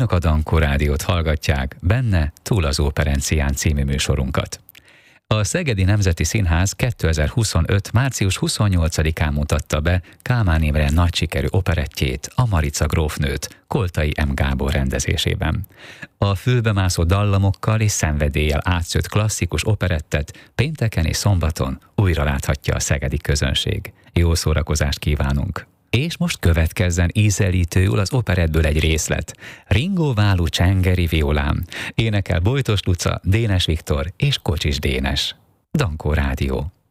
Önök a Dankó Rádiót hallgatják, benne Túl az Óperencián című műsorunkat. A Szegedi Nemzeti Színház 2025. március 28-án mutatta be Kálmán Imre nagy sikerű operettjét, a Marica grófnőt, Koltai M. Gábor rendezésében. A fülbemászó dallamokkal és szenvedéllyel átszőtt klasszikus operettet pénteken és szombaton újra láthatja a szegedi közönség. Jó szórakozást kívánunk! És most következzen ízelítőül az operettből egy részlet. Ringó Válú csengeri violám. Énekel Bojtos Luca, Dénes Viktor és Kocsis Dénes. Dankó Rádió.